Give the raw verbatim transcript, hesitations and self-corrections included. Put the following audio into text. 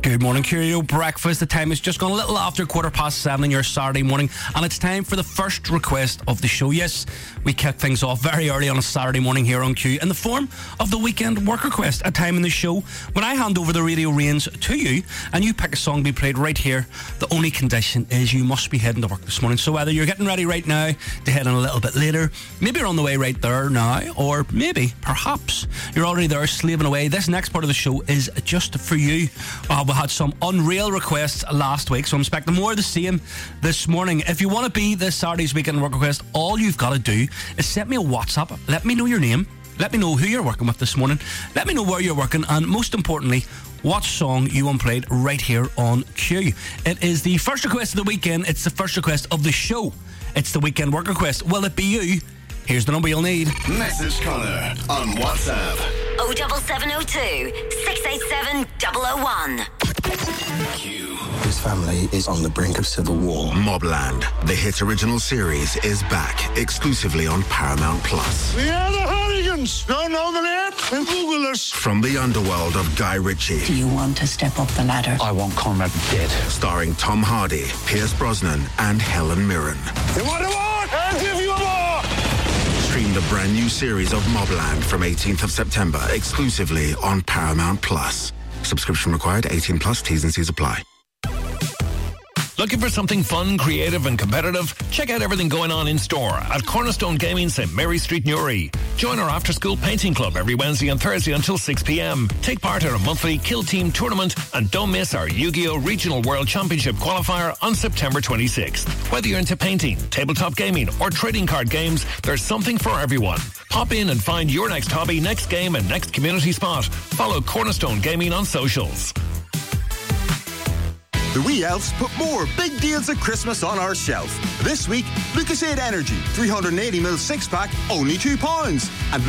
Good morning, Curio Breakfast. The time is just gone a little after quarter past seven on your Saturday morning, and it's time for the first request of the show. Yes, we kick things off very early on a Saturday morning here on Q in the form of the weekend work request, a time in the show when I hand over the radio reins to you and you pick a song to be played right here. The only condition is you must be heading to work this morning. So whether you're getting ready right now to head in a little bit later, maybe you're on the way right there now, or maybe, perhaps, you're already there slaving away, this next part of the show is just for you. Uh, we had some unreal requests last week, so I'm expecting more of the same this morning. If you want to be this Saturday's weekend work request, all you've got to do is send me a WhatsApp. Let me know your name. Let me know who you're working with this morning. Let me know where you're working, and most importantly, what song you want played right here on Q. It is the first request of the weekend. It's the first request of the show. It's the weekend work request. Will it be you? Here's the number you'll need. Message Connor on WhatsApp. oh seven seven oh two, six eight seven, double oh one. Q. His family is on the brink of civil war. Mobland, the hit original series, is back exclusively on Paramount Plus. We are the Hooligans. Don't know the name? Then Google us. From the underworld of Guy Ritchie. Do you want to step up the ladder? I want Conrad dead. Starring Tom Hardy, Pierce Brosnan, and Helen Mirren. You want a war? I'll give you a war. Stream the brand new series of Mobland from eighteenth of September exclusively on Paramount Plus. Subscription required, eighteen plus, T's and C's apply. Looking for something fun, creative and competitive? Check out everything going on in store at Cornerstone Gaming, St Mary Street, Newry. Join our after-school painting club every Wednesday and Thursday until six p.m. Take part in a monthly Kill Team tournament and don't miss our Yu-Gi-Oh! Regional World Championship qualifier on September twenty-sixth. Whether you're into painting, tabletop gaming or trading card games, there's something for everyone. Pop in and find your next hobby, next game and next community spot. Follow Cornerstone Gaming on socials. The wee elves put more big deals at Christmas on our shelf. This week, Lucasade Energy, three hundred eighty milliliter six-pack, only two pounds. And